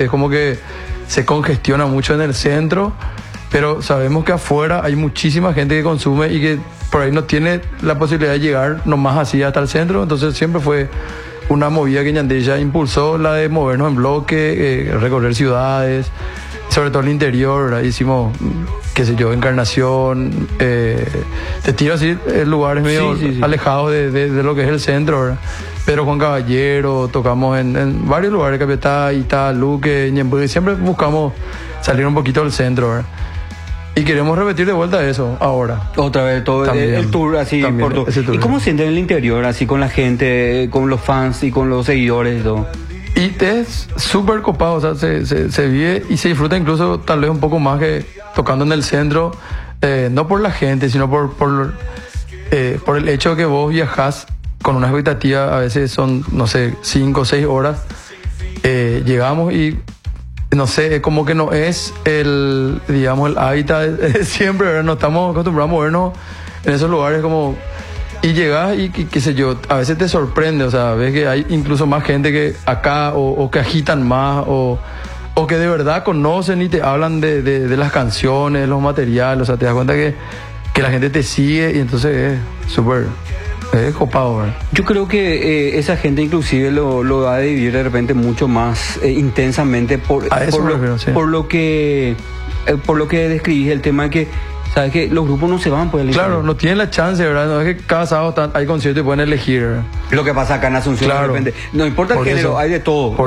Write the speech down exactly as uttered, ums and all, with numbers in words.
Es como que se congestiona mucho en el centro, pero sabemos que afuera hay muchísima gente que consume y que por ahí no tiene la posibilidad de llegar nomás así hasta el centro. Entonces siempre fue una movida que Ñandella impulsó, la de movernos en bloque, eh, recorrer ciudades, sobre todo el interior, ¿verdad? Hicimos, qué sé yo, Encarnación, eh, te tiro así, eh, lugares medio sí, sí, sí. alejados de, de, de lo que es el centro, ¿verdad? Pero Juan Caballero, tocamos en, en varios lugares, Capiatá, Itá, Luque, Ñemby, siempre buscamos salir un poquito del centro, ¿verdad? Y queremos repetir de vuelta eso ahora. Otra vez todo También, el tour así también, por todo. ese tour. ¿Y cómo sienten el interior así con la gente, con los fans y con los seguidores y todo? Y te es súper copado, o sea, se, se, se vive y se disfruta incluso tal vez un poco más que tocando en el centro, eh, no por la gente, sino por, por, eh, por el hecho de que vos viajás con una expectativa, a veces son, no sé, cinco o seis horas, eh, llegamos y, no sé, como que no es el, digamos, el hábitat de siempre, ¿verdad? No estamos acostumbrados a movernos en esos lugares como... Y llegas y, y qué sé yo, a veces te sorprende, o sea, ves que hay incluso más gente que acá o, o que agitan más o, o que de verdad conocen y te hablan de, de, de las canciones, los materiales, o sea, te das cuenta que, que la gente te sigue y entonces es súper, es copado, ¿verdad? Yo creo que eh, esa gente inclusive lo, lo va a vivir de repente mucho más eh, intensamente por, A eso por, me lo, refiero, sí. por lo que eh, por lo que describís, el tema de que sabes que los grupos no se van por el Claro, interior. no tienen la chance, ¿verdad? No es que cada sábado están- hay conciertos y pueden elegir, ¿verdad? Lo que pasa acá en Asunción Claro. de repente, no importa el Por género, eso. hay de todo. Por